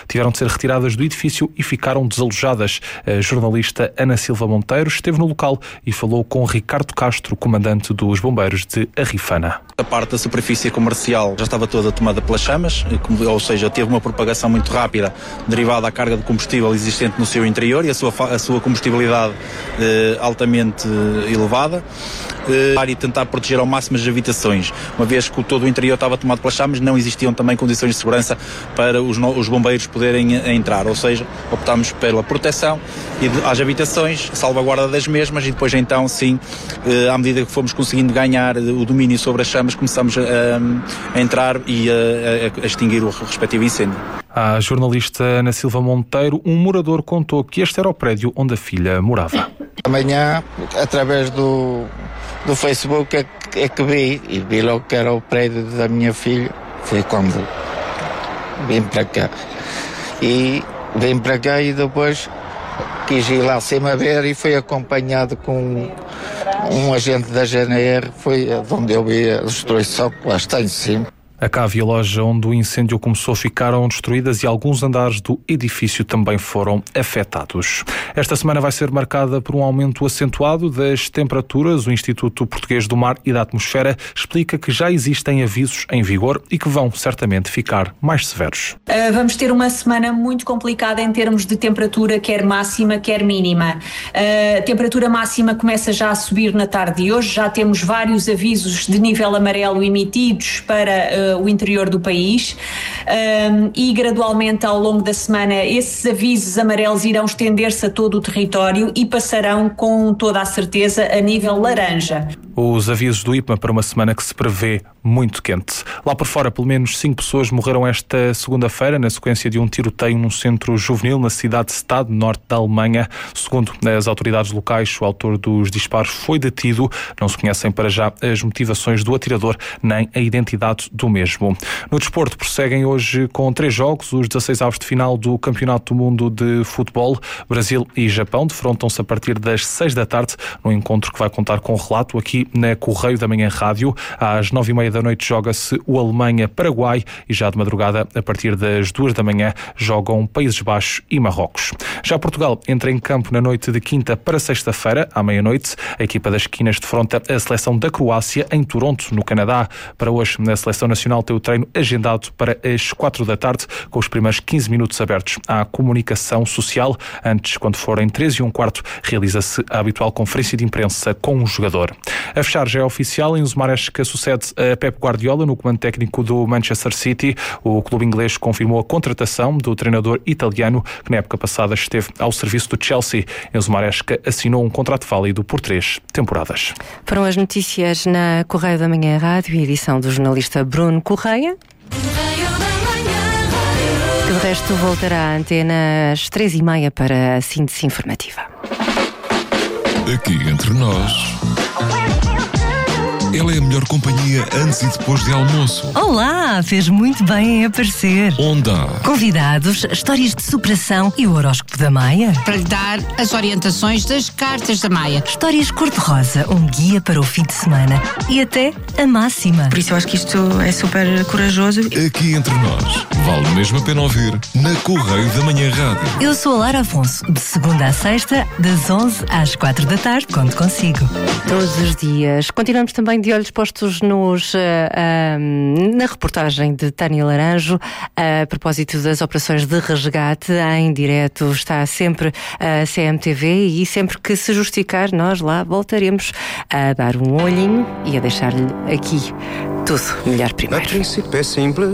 tiveram de ser retiradas do edifício e ficaram desalojadas. A jornalista Ana Silva Monteiro esteve no local e falou com Ricardo Castro, comandante dos bombeiros de Arrifana. A parte da superfície comercial já estava toda tomada pelas chamas, ou seja, teve uma propagação muito rápida derivada da carga de combustível existente no seu interior e a sua combustibilidade altamente elevada. E tentar proteger ao máximo as habitações. Uma vez que todo o interior estava tomado pelas chamas, não existiam também condições de segurança para os bombeiros poderem entrar, ou seja, optámos pela proteção às habitações, salvaguarda das mesmas e depois então sim, à medida que fomos conseguindo ganhar o domínio sobre as chamas, começamos a entrar e a extinguir o respectivo incêndio. À jornalista Ana Silva Monteiro, um morador contou que este era o prédio onde a filha morava. Amanhã, através do Facebook, é que vi logo que era o prédio da minha filha. Foi quando vim para cá. E vim para cá e depois quis ir lá acima ver e fui acompanhado com um agente da GNR. Foi onde eu vi a destruição que lá está em cima. A cave e a loja onde o incêndio começou ficaram destruídas e alguns andares do edifício também foram afetados. Esta semana vai ser marcada por um aumento acentuado das temperaturas. O Instituto Português do Mar e da Atmosfera explica que já existem avisos em vigor e que vão certamente ficar mais severos. Vamos ter uma semana muito complicada em termos de temperatura, quer máxima, quer mínima. A temperatura máxima começa já a subir na tarde de hoje. Já temos vários avisos de nível amarelo emitidos para o interior do país e gradualmente ao longo da semana esses avisos amarelos irão estender-se a todo o território e passarão com toda a certeza a nível laranja. Os avisos do IPMA para uma semana que se prevê muito quente. Lá por fora, pelo menos 5 pessoas morreram esta segunda-feira na sequência de um tiroteio num centro juvenil na cidade de Stade, norte da Alemanha. Segundo as autoridades locais, o autor dos disparos foi detido. Não se conhecem para já as motivações do atirador nem a identidade do mesmo. No desporto, prosseguem hoje com 3 jogos os 16avos de final do Campeonato do Mundo de Futebol. Brasil e Japão defrontam-se a partir das 6 da tarde, num encontro que vai contar com relato aqui na Correio da Manhã Rádio. Às 9h30 da noite joga-se o Alemanha-Paraguai e já de madrugada, a partir das 2 da manhã, jogam Países Baixos e Marrocos. Já Portugal entra em campo na noite de quinta para sexta-feira, à meia-noite. A equipa das esquinas defronta a seleção da Croácia em Toronto, no Canadá. Para hoje, a seleção nacional tem o treino agendado para as 4 da tarde, com os primeiros 15 minutos abertos à comunicação social. Antes, quando forem 13h15, realiza-se a habitual conferência de imprensa com o jogador. A fechar já é oficial, Enzo Maresca sucede a Pep Guardiola no comando técnico do Manchester City. O clube inglês confirmou a contratação do treinador italiano, que na época passada esteve ao serviço do Chelsea. Enzo Maresca assinou um contrato válido por 3 temporadas. Foram as notícias na Correio da Manhã Rádio, edição do jornalista Bruno Correia. O resto voltará à antena às 3h30 para a síntese informativa. Aqui entre nós, ela é a melhor companhia antes e depois de almoço. Olá, fez muito bem em aparecer. Onde há Convidados, histórias de superação e o horóscopo da Maia. Para lhe dar as orientações das cartas da Maia. Histórias cor-de-rosa, um guia para o fim de semana e até a máxima. Por isso eu acho que isto é super corajoso. Aqui entre nós, vale mesmo a pena ouvir na Correio da Manhã Rádio. Eu sou a Lara Afonso, de segunda à sexta, das 11 às 4 da tarde, conto consigo. Todos os dias. Continuamos também de olhos postos na reportagem de Tânia Laranjo a propósito das operações de resgate. Em direto está sempre a CMTV e sempre que se justificar nós lá voltaremos a dar um olhinho e a deixar-lhe aqui tudo melhor primeiro. A princípio é simples.